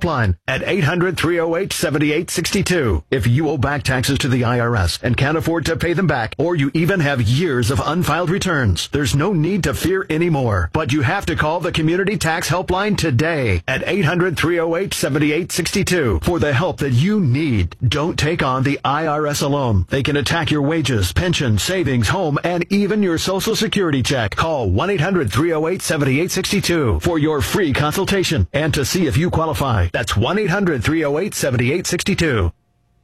helpline at 800-308-7862. If you owe back taxes to the IRS and can't afford to pay them back, or you even have years of unfiled returns, there's no need to fear anymore. But you have to call the Community Tax Helpline today at 800-308-7862 for the help that you need. Don't take on the IRS alone. They can attack your wages, pension, savings, home, and even your Social Security check. Call 1-800-308-7862 for your free consultation and to see if you qualify. That's 1-800-308-7862.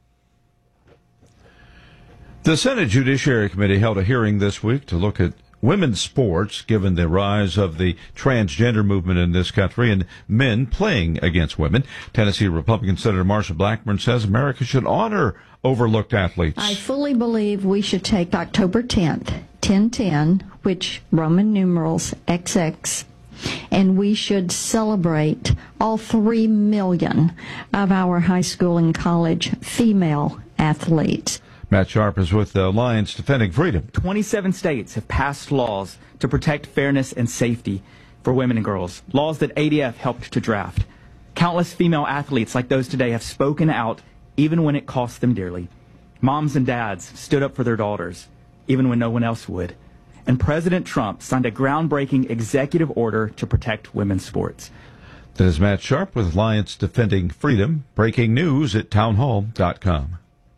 The Senate Judiciary Committee held a hearing this week to look at women's sports, given the rise of the transgender movement in this country and men playing against women. Tennessee Republican Senator Marsha Blackburn says America should honor overlooked athletes. I fully believe we should take October 10th, 1010, which Roman numerals XX, and we should celebrate all 3 million of our high school and college female athletes. Matt Sharp is with the Alliance Defending Freedom. 27 states have passed laws to protect fairness and safety for women and girls, laws that ADF helped to draft. Countless female athletes like those today have spoken out even when it cost them dearly. Moms and dads stood up for their daughters, even when no one else would. And President Trump signed a groundbreaking executive order to protect women's sports. That is Matt Sharp with Alliance Defending Freedom. Breaking news at townhall.com.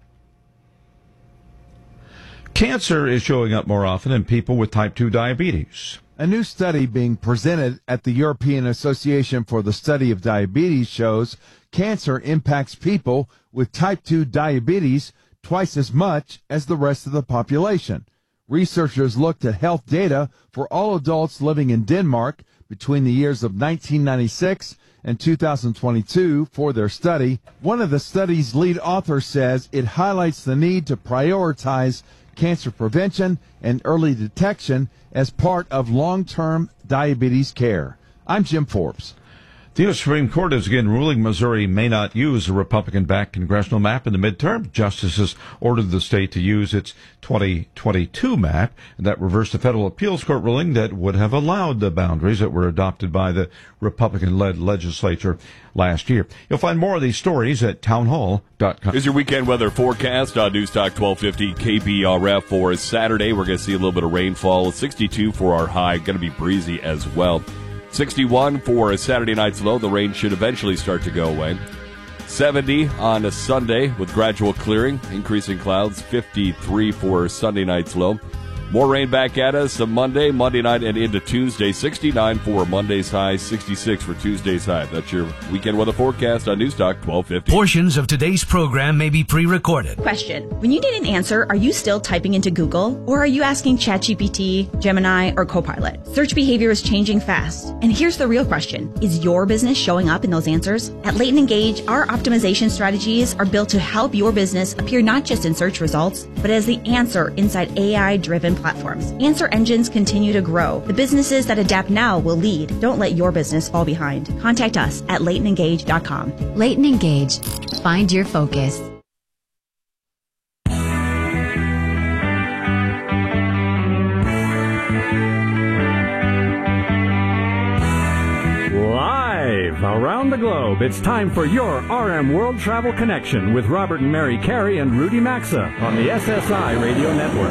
Cancer is showing up more often in people with type 2 diabetes. A new study being presented at the European Association for the Study of Diabetes shows cancer impacts people with type 2 diabetes twice as much as the rest of the population. Researchers looked at health data for all adults living in Denmark between the years of 1996 and 2022 for their study. One of the study's lead authors says it highlights the need to prioritize cancer prevention and early detection as part of long-term diabetes care. I'm Jim Forbes. The U.S. Supreme Court is again ruling Missouri may not use a Republican-backed congressional map in the midterm. Justices ordered the state to use its 2022 map, and that reversed a federal appeals court ruling that would have allowed the boundaries that were adopted by the Republican-led legislature last year. You'll find more of these stories at townhall.com. Here's your weekend weather forecast on Newstalk 1250 KBRF for Saturday. We're going to see a little bit of rainfall. 62 for our high. Going to be breezy as well. 61 for a Saturday night's low. The rain should eventually start to go away. 70 on a Sunday with gradual clearing, increasing clouds. 53 for Sunday night's low. More rain back at us on Monday night, and into Tuesday. 69 for Monday's high, 66 for Tuesday's high. That's your weekend weather forecast on Newstalk 1250. Portions of today's program may be pre-recorded. Question. When you need an answer, are you still typing into Google? Or are you asking ChatGPT, Gemini, or Copilot? Search behavior is changing fast. And here's the real question. Is your business showing up in those answers? At Leighton Engage, our optimization strategies are built to help your business appear not just in search results, but as the answer inside AI-driven platforms. Answer engines continue to grow. The businesses that adapt now will lead. Don't let your business fall behind. Contact us at LeightonEngage.com. Leighton Engage. Find your focus. Live around the globe, it's time for your RM World Travel Connection with Robert and Mary Carey and Rudy Maxa on the SSI Radio Network.